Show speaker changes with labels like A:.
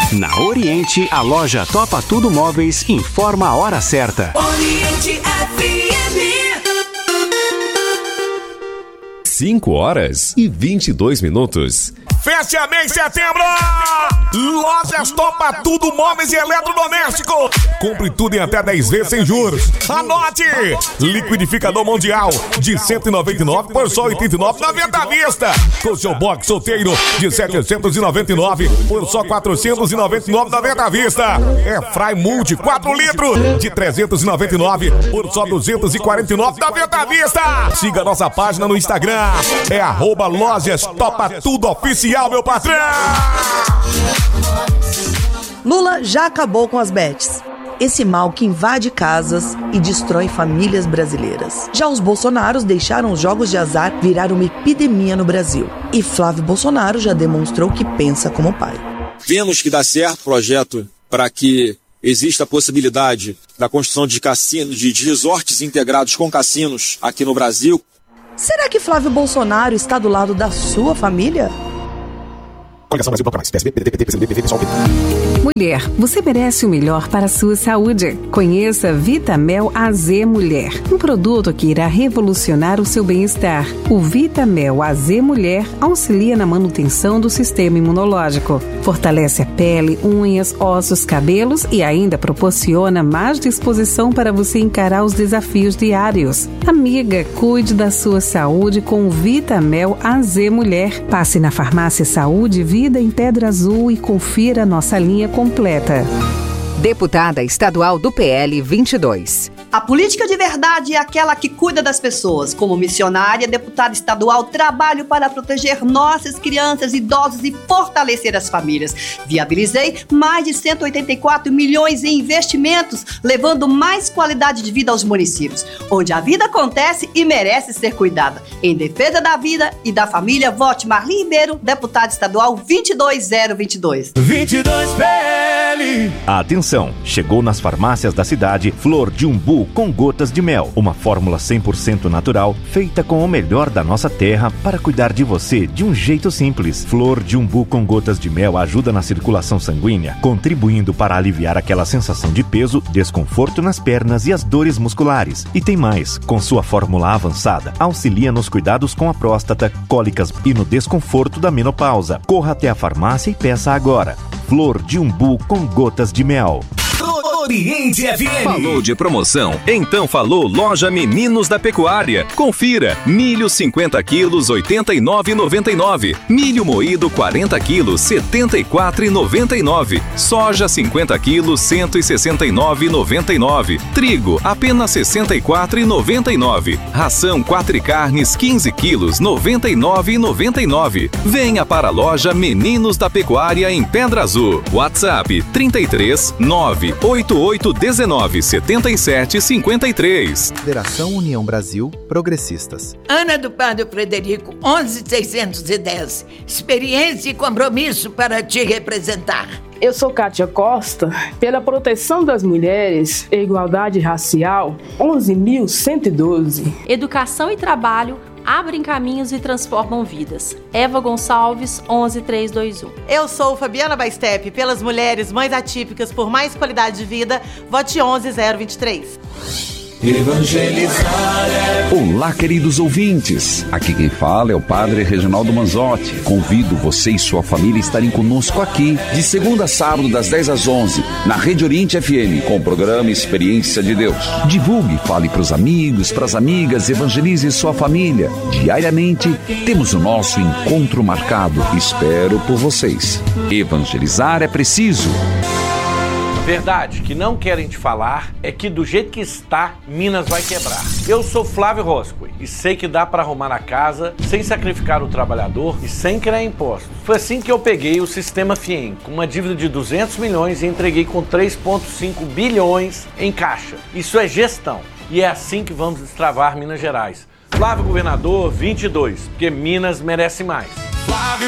A: Na Oriente, a loja Topa Tudo Móveis informa a hora certa.
B: Oriente FM.
C: 5h22.
D: Fechamento em setembro! Lojas Topa Tudo Móveis e Eletrodoméstico. Compre tudo em até 10 vezes sem juros. Anote! Liquidificador Mundial de R$199 por só R$89,90 à vista. Colchão box solteiro de R$799 por só R$499,90 à vista. Fry Multi 4 litros de R$399 por só R$249,90 à vista. Siga nossa página no Instagram. @Lojas Topa Tudo Oficial, meu patrão.
E: Lula já acabou com as bets. Esse mal que invade casas e destrói famílias brasileiras. Já os Bolsonaros deixaram os jogos de azar virar uma epidemia no Brasil. E Flávio Bolsonaro já demonstrou que pensa como pai.
F: Vemos que dá certo o projeto para que exista a possibilidade da construção de cassinos, de resorts integrados com cassinos aqui no Brasil.
E: Será que Flávio Bolsonaro está do lado da sua família?
D: Coligação Brasil Bloco Mais, PSB, PDT, PCdoB, PV, PSOL,
G: Mulher, você merece o melhor para a sua saúde. Conheça Vitamel AZ Mulher, um produto que irá revolucionar o seu bem-estar. O Vitamel AZ Mulher auxilia na manutenção do sistema imunológico, fortalece a pele, unhas, ossos, cabelos e ainda proporciona mais disposição para você encarar os desafios diários. Amiga, cuide da sua saúde com o Vitamel AZ Mulher. Passe na Farmácia Saúde Vida em Pedra Azul e confira nossa linha completa.
H: Deputada estadual do PL 22.
I: A política de verdade é aquela que cuida das pessoas. Como missionária, deputada estadual, trabalho para proteger nossas crianças e idosos e fortalecer as famílias. Viabilizei mais de 184 milhões em investimentos, levando mais qualidade de vida aos municípios, onde a vida acontece e merece ser cuidada. Em defesa da vida e da família, vote Marli Ribeiro, deputada estadual 22022.
D: 22 PL.
C: Atenção, chegou nas farmácias da cidade Flor de Umbu com gotas de mel, uma fórmula 100% natural, feita com o melhor da nossa terra para cuidar de você de um jeito simples. Flor de Umbu com gotas de mel ajuda na circulação sanguínea, contribuindo para aliviar aquela sensação de peso, desconforto nas pernas e as dores musculares. E tem mais, com sua fórmula avançada, auxilia nos cuidados com a próstata, cólicas e no desconforto da menopausa. Corra até a farmácia e peça agora. Flor de Umbu com gotas de mel.
B: Oriente FM.
J: Falou de promoção? Então falou Loja Meninos da Pecuária. Confira. Milho 50 quilos, R$ 89,99. Milho moído 40 quilos, R$ 74,99. Soja 50 quilos, R$ 169,99. Trigo apenas R$ 64,99. Ração 4 carnes 15 quilos, R$ 99,99. Venha para a Loja Meninos da Pecuária em Pedra Azul. WhatsApp 33 988 19 77 53.
K: Federação União Brasil Progressistas.
L: Ana do Padre Frederico, 11.610. Experiência e compromisso para te representar.
M: Eu sou Kátia Costa, pela proteção das mulheres e igualdade racial, 11.112.
N: Educação e trabalho abrem caminhos e transformam vidas. Eva Gonçalves, 11321.
O: Eu sou Fabiana Baistep, pelas mulheres, mães atípicas, por mais qualidade de vida, vote 11023.
P: Evangelizar é...
Q: Olá, queridos ouvintes. Aqui quem fala é o Padre Reginaldo Manzotti. Convido você e sua família a estarem conosco aqui, de segunda a sábado, das 10 às 11, na Rede Oriente FM, com o programa Experiência de Deus. Divulgue, fale para os amigos, para as amigas, evangelize sua família. Diariamente, temos o nosso encontro marcado. Espero por vocês. Evangelizar é preciso.
R: Verdade que não querem te falar é que do jeito que está, Minas vai quebrar. Eu sou Flávio Roscoe e sei que dá para arrumar a casa sem sacrificar o trabalhador e sem criar impostos. Foi assim que eu peguei o Sistema FIEM, com uma dívida de 200 milhões e entreguei com 3,5 bilhões em caixa. Isso é gestão e é assim que vamos destravar Minas Gerais. Flávio Governador 22, porque Minas merece mais. Flávio